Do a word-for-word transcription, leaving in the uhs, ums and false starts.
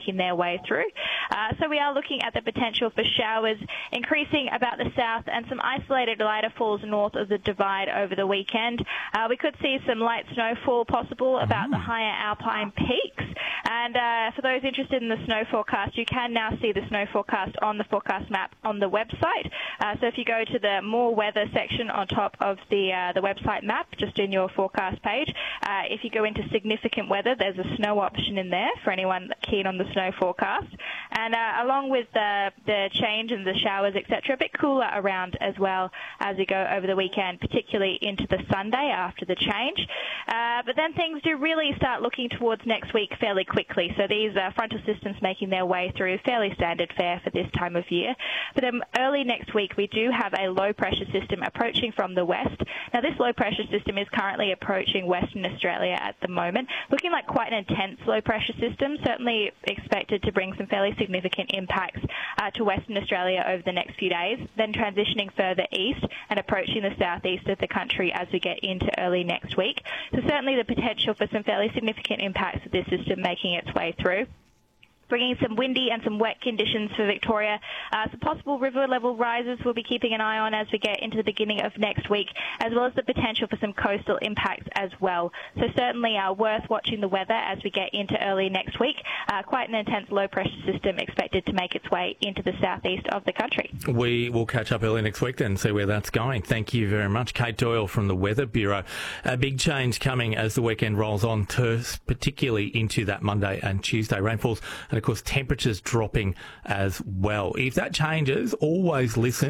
making their way through. Uh, so we are looking at the potential for showers increasing about the south and some isolated lighter falls north of the Divide over the weekend. Uh, we could see some light snowfall possible about mm. the higher alpine peaks. And uh, for those interested in the snow forecast, you can now see the snow forecast on the forecast map on the website. Uh, so if you go to the more weather section on top of the uh, the website map, just in your forecast page, uh, if you go into significant weather, there's a snow option in there for anyone keen on the snow forecast. And uh, along with the, the change and the showers, et cetera, a bit cooler around as well as we go over the weekend, particularly into the Sunday after the change. Uh, but then things do really start looking towards next week fairly quickly. So these uh, frontal systems making their way through, fairly standard fare for this time of year. But then early next week, we do have a low-pressure system approaching from the west. Now, this low-pressure system is currently approaching Western Australia at the moment, looking like quite an intense low-pressure system, certainly expected to bring some fairly significant impacts uh, to Western Australia over the next few days, then transitioning further east and approaching the southeast of the country as we get into early next week. So certainly the potential for some fairly significant impacts of this system making its way through, bringing some windy and some wet conditions for Victoria. Uh, some possible river level rises we'll be keeping an eye on as we get into the beginning of next week, as well as the potential for some coastal impacts as well. So certainly uh, worth watching the weather as we get into early next week. Uh, quite an intense low-pressure system expected to make its way into the southeast of the country. We will catch up early next week then and see where that's going. Thank you very much. Kate Doyle from the Weather Bureau. A big change coming as the weekend rolls on, to particularly into that Monday and Tuesday rainfalls, and of course temperatures dropping as well. If that changes, always listen